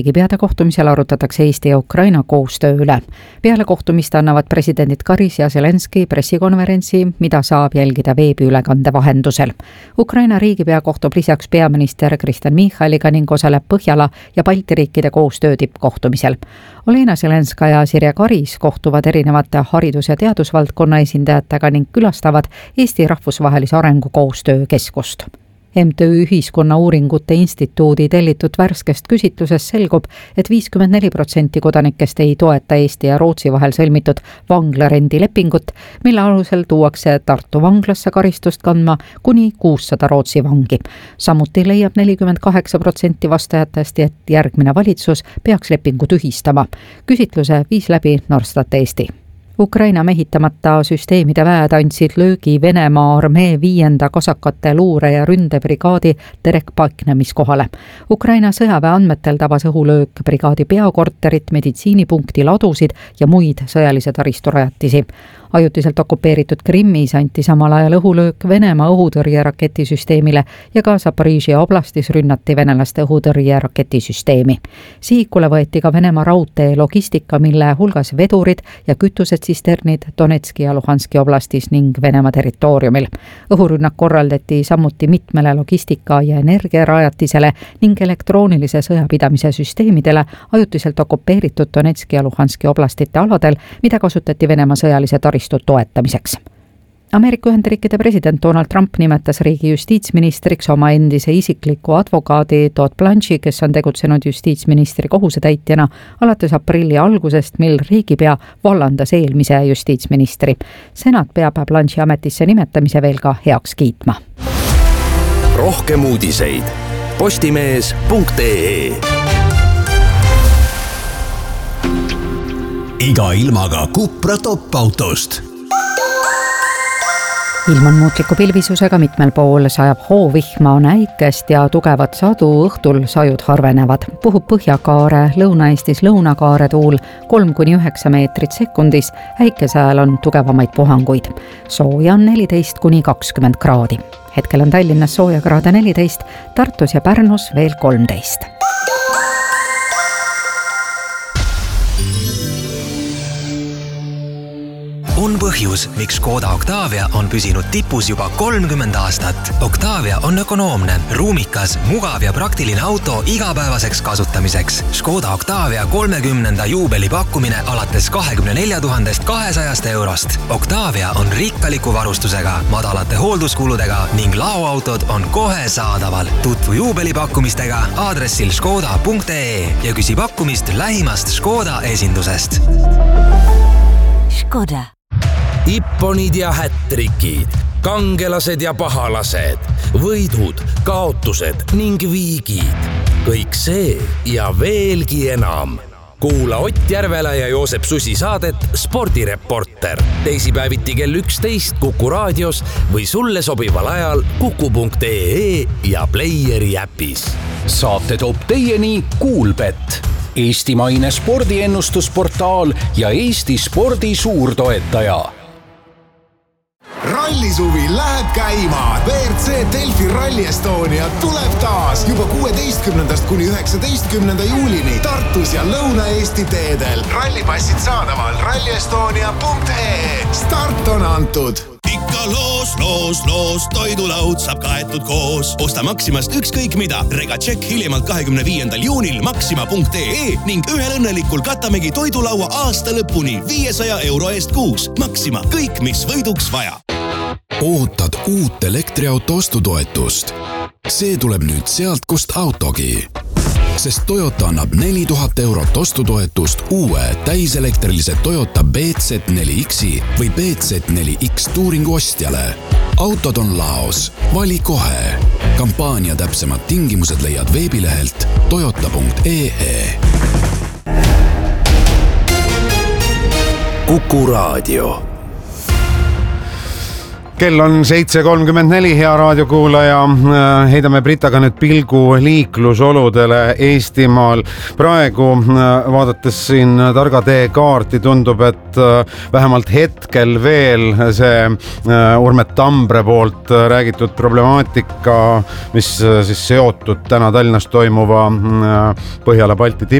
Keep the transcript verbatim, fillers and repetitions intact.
Riigipeade kohtumisel arutatakse Eesti ja Ukraina koostöö üle. Peale kohtumist annavad presidendid Karis ja Zelenski pressikonverentsi, mida saab jälgida veebiülekande vahendusel. Ukraina riigipea kohtub lisaks peaminister Kristen Michaliga ning osaleb Põhjala ja Balti riikide koostöö tippkohtumisel. Olena Zelenska ja Sirje Karis kohtuvad erinevate haridus- ja teadusvaldkonna esindajatega ning külastavad Eesti rahvusvahelise arengukoostöö keskust. M T Ü Ühiskonna uuringute instituudi tellitud värskest küsitlusest selgub, et viiskümmend neli protsenti kodanikest ei toeta Eesti ja Rootsi vahel sõlmitud vanglarendilepingut, mille alusel tuuakse Tartu vanglasse karistust kandma kuni kuussada Rootsi vangi. Samuti leiab nelikümmend kaheksa protsenti vastajatest, et järgmine valitsus peaks lepingu tühistama. Küsitluse viis läbi Norstat Eesti. Ukraina mehitamata süsteemide väed andsid löögi Venemaa armee viienda kasakate luure- ja ründebrigaadi terekpaiknemiskohale. Ukraina sõjaväe andmetel tabas õhulöök brigaadi peakorterit, meditsiinipunkti, ladusid ja muid sõjalise taristurajatisi. Ajutiselt okupeeritud Krimmis anti samal ajal õhulöök Venemaa õhutõrjeraketisüsteemile ja ka Zaporižžja oblastis rünnati venelaste õhutõrjeraketisüsteemi. Sihikule võeti ka Venemaa raudtee logistika, mille hulgas vedurid ja kütused tsisternid Donetski ja Luhanski oblastis ning Venemaa territooriumil. Õhurünnak korraldati samuti mitmele logistika- ja energiarajatisele ning elektroonilise sõjapidamise süsteemidele ajutiselt okupeeritud Donetski ja Luhanski oblastite aladel, mida kasutati Venemaa sõjalise taristu toetamiseks. Ameerika Ühendriikide president Donald Trump nimetas riigi justiitsministriks oma endise isikliku advokaadi Todd Blanche'i, kes on tegutsenud justiitsministri kohusetäitjana alates aprilli algusest, mil riigipea vallandas eelmise justiitsministri. Senat peab Blanche'i ametisse nimetamise veel ka heaks kiitma. Rohkem uudiseid postimees punkt ee. Iga ilmaga Cupra top-autost. Ilm on muutliku pilvisusega, mitmel pool sajab hoovihma, on äikest ja tugevat sadu, õhtul sajud harvenevad. Puhub Põhjakaare, Lõuna-Eestis lõunakaare tuul kolm kuni üheksa meetrit sekundis, äikesääl on tugevamaid puhanguid. Sooja on neliteist kuni kakskümmend kraadi. Hetkel on Tallinnas sooja kraade neliteist, Tartus ja Pärnus veel kolmteist. On põhjus, miks Škoda Octavia on püsinud tipus juba kolmkümmend aastat. Octavia on ökonoomne, ruumikas, mugav ja praktiline auto igapäevaseks kasutamiseks. Škoda Octavia kolmekümnenda juubeli pakkumine alates kahekümne nelja tuhandest kahesajast eurost. Octavia on rikkaliku varustusega, madalate hoolduskuludega ning laoautod on kohe saadaval. Tutvu juubeli pakkumistega aadressil škoda punkt ee ja küsi pakkumist lähimast Škoda esindusest. Škoda. Ipponid ja hättrikid, kangelased ja pahalased, võidud, kaotused ning viigid. Kõik see ja veelgi enam. Kuula Ott Järvela ja Joosep Susi saadet Spordireporter. Teisipäeviti kell üksteist Kuku raadios või sulle sobival ajal kuku punkt ee ja Playeri äpis. Saate toob teieni Kuulbet, eestimaine spordiennustusportaal ja Eesti spordi suurtoetaja. Rallisuvi läheb käima. V R C Delfi Rally Estonia tuleb taas juba kuueteistkümnendast kuni üheksateistkümnenda juulini Tartus ja Lõuna-Eesti teedel. Rallipassid saadaval ralli estonia punkt ee. Start on antud. Ikka loos, loos, loos, toidulaud saab kaetud koos. Osta Maximast ükskõik mida. Regatšek hiljemalt kahekümne viiendal juunil maxima punkt ee ning ühel õnnelikul katamegi toidulaua aasta lõpuni viiesaja euro eest kuus. Maxima, kõik mis võiduks vaja. Ootad uut elektriauto ostutoetust. See tuleb nüüd sealt, kust autogi. Sest Toyota annab neli tuhat eurot ostutoetust uue täiselektrilise Toyota B Z neli X-i või B Z neli X Touringu ostjale. Autod on laos. Vali kohe. Kampaania täpsemad tingimused leiad veebilehelt toyota punkt ee. Kuku raadio. kell on seitse kolmkümmend neli, hea raadiokuulaja. Heidame Britaga nüüd pilgu liiklusoludele Eestimaal. Praegu vaadates siin targa tee kaarti tundub, et vähemalt hetkel veel see Urmet Tambre poolt räägitud problemaatika, mis siis seotud täna Tallinnas toimuva Põhjala Balti